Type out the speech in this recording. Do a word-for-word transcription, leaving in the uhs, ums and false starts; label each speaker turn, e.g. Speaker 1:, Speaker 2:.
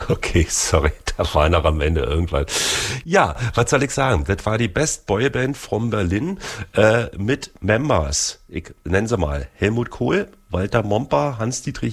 Speaker 1: Okay, sorry, da war noch am Ende irgendwann. Ja, was soll ich sagen? Das war die Best Boyband from Berlin äh, mit Members. Ich nenne sie mal Helmut Kohl, Walter Momper, Hans-Dietrich